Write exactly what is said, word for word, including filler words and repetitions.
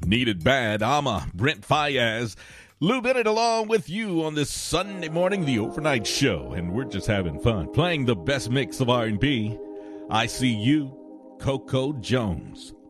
Need It Bad. I'm a Brent Fayez. Lou Bennett along with you on this Sunday morning, the overnight show, and we're just having fun playing the best mix of R and B. I See You, Coco Jones.